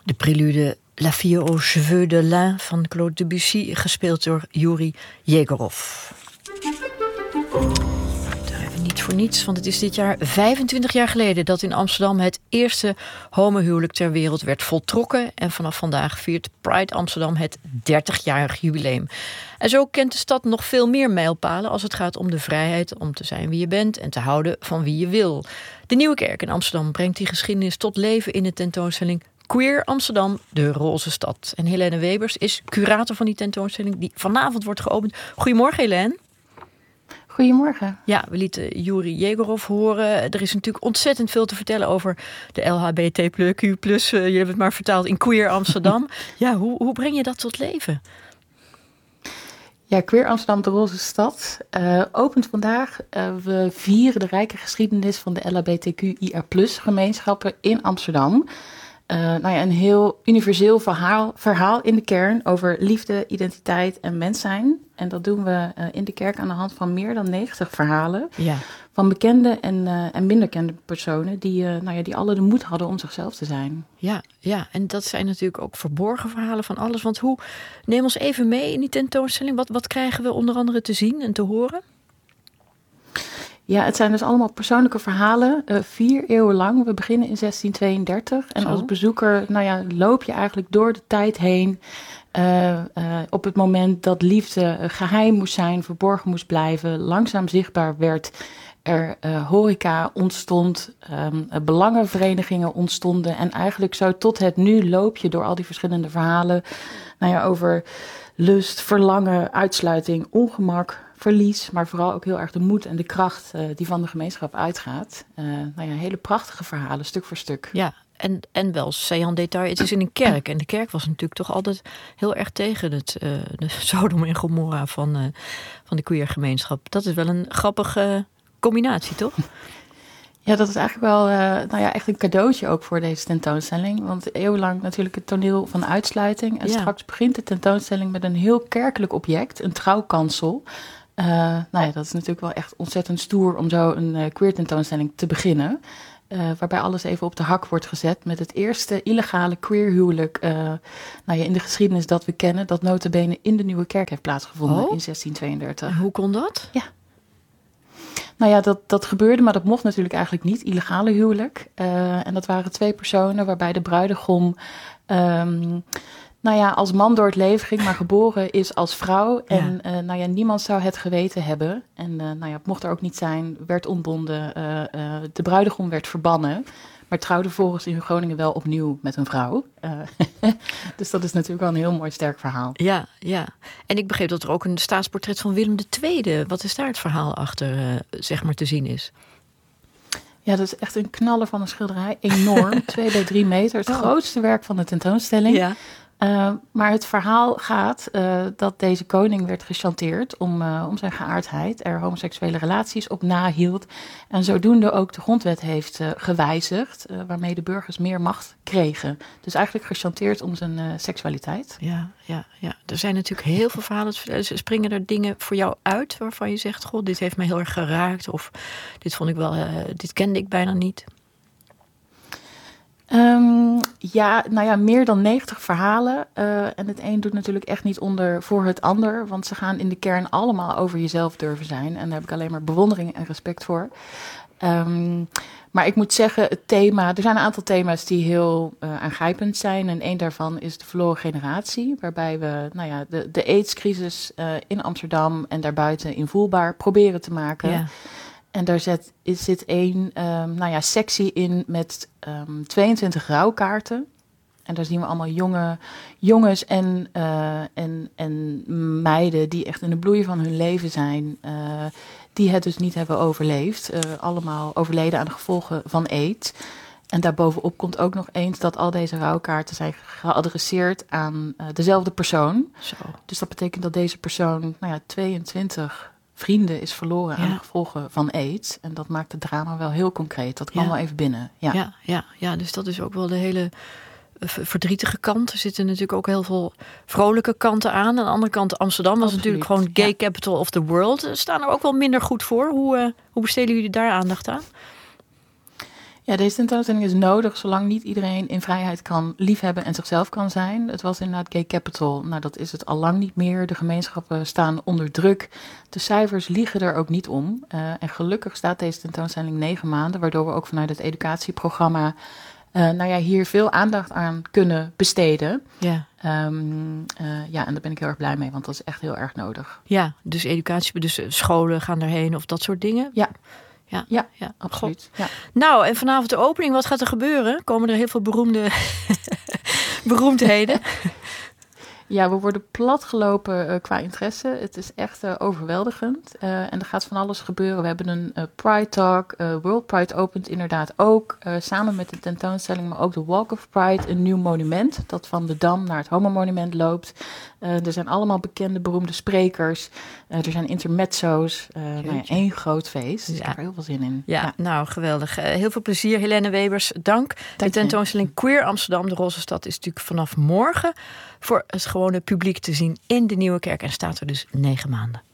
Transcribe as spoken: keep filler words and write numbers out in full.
De prelude La fille aux cheveux de lin van Claude Debussy, gespeeld door Yuri Yegorov. Niet voor niets, want het is dit jaar vijfentwintig jaar geleden dat in Amsterdam het eerste homohuwelijk ter wereld werd voltrokken. En vanaf vandaag viert Pride Amsterdam het dertigjarig jubileum. En zo kent de stad nog veel meer mijlpalen als het gaat om de vrijheid om te zijn wie je bent en te houden van wie je wil. De Nieuwe Kerk in Amsterdam brengt die geschiedenis tot leven in de tentoonstelling Queer Amsterdam, de roze stad. En Helene Webers is curator van die tentoonstelling die vanavond wordt geopend. Goedemorgen, Helene. Goedemorgen. Ja, we lieten Yuri Yegorov horen. Er is natuurlijk ontzettend veel te vertellen over de L H B T Q plus. Uh, je hebt het maar vertaald in Queer Amsterdam. Ja, hoe, hoe breng je dat tot leven? Ja, Queer Amsterdam, de roze stad, uh, opent vandaag. Uh, we vieren de rijke geschiedenis van de L H B T Q I R plus gemeenschappen in Amsterdam. Uh, nou ja, een heel universeel verhaal, verhaal in de kern over liefde, identiteit en mens zijn. En dat doen we uh, in de kerk aan de hand van meer dan negentig verhalen. Ja. Van bekende en, uh, en minder bekende personen die, uh, nou ja, die alle de moed hadden om zichzelf te zijn. Ja, ja, en dat zijn natuurlijk ook verborgen verhalen van alles. Want hoe, neem ons even mee in die tentoonstelling. Wat, wat krijgen we onder andere te zien en te horen? Ja, het zijn dus allemaal persoonlijke verhalen, uh, vier eeuwen lang. We beginnen in zestien tweeëndertig. En Zo. Als bezoeker, nou ja, loop je eigenlijk door de tijd heen. Uh, uh, op het moment dat liefde uh, geheim moest zijn, verborgen moest blijven, langzaam zichtbaar werd, er uh, horeca ontstond, um, uh, belangenverenigingen ontstonden. En eigenlijk zo tot het nu loop je door al die verschillende verhalen, nou ja, over lust, verlangen, uitsluiting, ongemak, verlies, maar vooral ook heel erg de moed en de kracht uh, die van de gemeenschap uitgaat. Uh, nou ja, hele prachtige verhalen, stuk voor stuk. Ja, en, en wel saillant detail. Het is in een kerk. En de kerk was natuurlijk toch altijd heel erg tegen het uh, de Sodom en Gomorra van, uh, van de queer gemeenschap. Dat is wel een grappige combinatie, toch? Ja, dat is eigenlijk wel uh, nou ja, echt een cadeautje ook voor deze tentoonstelling. Want eeuwenlang natuurlijk het toneel van uitsluiting. En ja. Straks begint de tentoonstelling met een heel kerkelijk object, een trouwkansel. Uh, nou ja, dat is natuurlijk wel echt ontzettend stoer om zo een uh, queer tentoonstelling te beginnen. Uh, waarbij alles even op de hak wordt gezet met het eerste illegale queer huwelijk uh, nou ja, in de geschiedenis dat we kennen. Dat nota bene in de Nieuwe Kerk heeft plaatsgevonden oh? in zestien tweeëndertig. En hoe kon dat? Ja. Nou ja, dat, dat gebeurde, maar dat mocht natuurlijk eigenlijk niet, illegale huwelijk. Uh, en dat waren twee personen waarbij de bruidegom Um, nou ja, als man door het leven ging, maar geboren is als vrouw. En ja. Uh, nou ja, niemand zou het geweten hebben. En uh, nou ja, het mocht er ook niet zijn, werd ontbonden. Uh, uh, de bruidegom werd verbannen. Maar trouwde volgens in Groningen wel opnieuw met een vrouw. Uh, dus dat is natuurlijk wel een heel mooi sterk verhaal. Ja, ja. En ik begreep dat er ook een staatsportret van Willem de Tweede. Wat is daar het verhaal achter, uh, zeg maar, te zien is? Ja, dat is echt een knaller van een schilderij. Enorm, twee bij drie meter. Het oh. grootste werk van de tentoonstelling. Ja. Uh, maar het verhaal gaat uh, dat deze koning werd gechanteerd om, uh, om zijn geaardheid, er homoseksuele relaties op nahield en zodoende ook de grondwet heeft uh, gewijzigd, uh, waarmee de burgers meer macht kregen. Dus eigenlijk gechanteerd om zijn uh, seksualiteit. Ja, ja, ja, er zijn natuurlijk heel veel verhalen. Springen er dingen voor jou uit waarvan je zegt, goh, dit heeft me heel erg geraakt of dit vond ik wel, uh, dit kende ik bijna niet? Um, ja, nou ja, meer dan negentig verhalen. Uh, en het een doet natuurlijk echt niet onder voor het ander. Want ze gaan in de kern allemaal over jezelf durven zijn. En daar heb ik alleen maar bewondering en respect voor. Um, maar ik moet zeggen, het thema, er zijn een aantal thema's die heel uh, aangrijpend zijn. En één daarvan is de verloren generatie. Waarbij we nou ja, de, de AIDS-crisis uh, in Amsterdam en daarbuiten invoelbaar proberen te maken. Ja. En daar zit, zit één um, nou ja, sectie in met um, tweeëntwintig rouwkaarten. En daar zien we allemaal jonge jongens en, uh, en, en meiden die echt in de bloei van hun leven zijn. Uh, die het dus niet hebben overleefd. Uh, allemaal overleden aan de gevolgen van AIDS. En daarbovenop komt ook nog eens dat al deze rouwkaarten zijn geadresseerd aan uh, dezelfde persoon. Zo. Dus dat betekent dat deze persoon, nou ja, tweeëntwintig vrienden is verloren ja. aan de gevolgen van AIDS. En dat maakt het drama wel heel concreet. Dat kwam ja. wel even binnen. Ja. Ja, ja, ja, dus dat is ook wel de hele verdrietige kant. Er zitten natuurlijk ook heel veel vrolijke kanten aan. Aan de andere kant, Amsterdam was Absoluut. natuurlijk gewoon gay ja. capital of the world. Staan er ook wel minder goed voor. Hoe, uh, hoe besteden jullie daar aandacht aan? Ja, deze tentoonstelling is nodig zolang niet iedereen in vrijheid kan liefhebben en zichzelf kan zijn. Het was inderdaad Gay Capital. Nou, dat is het al lang niet meer. De gemeenschappen staan onder druk. De cijfers liegen er ook niet om. Uh, en gelukkig staat deze tentoonstelling negen maanden, waardoor we ook vanuit het educatieprogramma Uh, nou ja, hier veel aandacht aan kunnen besteden. Ja. Um, uh, ja, en daar ben ik heel erg blij mee, want dat is echt heel erg nodig. Ja, dus educatie, dus scholen gaan erheen of dat soort dingen? Ja, ja, ja, ja. absoluut. Ja. Nou, en vanavond de opening, wat gaat er gebeuren? Komen er heel veel beroemde beroemdheden? Ja, we worden platgelopen uh, qua interesse. Het is echt uh, overweldigend. Uh, en er gaat van alles gebeuren. We hebben een uh, Pride Talk. Uh, World Pride opent inderdaad ook. Uh, samen met de tentoonstelling, maar ook de Walk of Pride. Een nieuw monument dat van de Dam naar het Homo-monument loopt. Uh, er zijn allemaal bekende, beroemde sprekers. Uh, er zijn intermezzo's. Uh, nou ja, één groot feest. Dus ja. Ik heb er heel veel zin in. Ja, ja. Nou, geweldig. Uh, heel veel plezier. Helene Webers, dank. dank de tentoonstelling Queer Amsterdam, de Roze Stad, is natuurlijk vanaf morgen voor het gewone publiek te zien in de Nieuwe Kerk en staat er dus negen maanden.